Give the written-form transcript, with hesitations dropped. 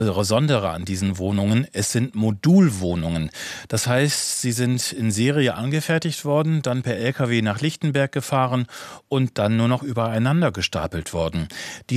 Besondere an diesen Wohnungen, es sind Modulwohnungen. Das heißt, sie sind in Serie angefertigt worden, dann per Lkw nach Lichtenberg gefahren und dann nur noch übereinander gestapelt worden.